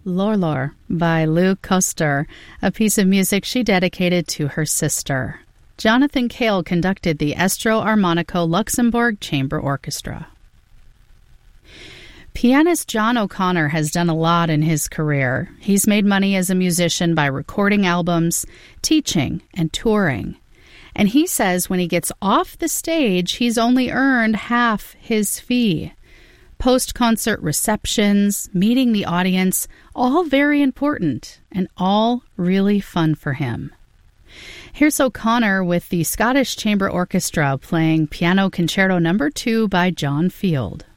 Lor by Lou Koster, a piece of music she dedicated to her sister. Jonathan Cale conducted the Estro Armonico Luxembourg Chamber Orchestra. Pianist John O'Connor has done a lot in his career. He's made money as a musician by recording albums, teaching, and touring. And he says when he gets off the stage, he's only earned half his fee. Post-concert receptions, meeting the audience, all very important and all really fun for him. Here's O'Connor with the Scottish Chamber Orchestra playing Piano Concerto No. 2 by John Field.